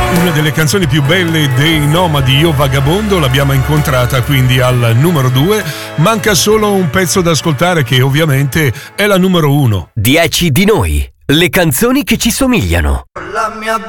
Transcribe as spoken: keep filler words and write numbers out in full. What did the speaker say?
Una delle canzoni più belle dei Nomadi, Io Vagabondo, l'abbiamo incontrata quindi al numero due. Manca solo un pezzo da ascoltare che ovviamente è la numero uno. Dieci di noi, le canzoni che ci somigliano. La mia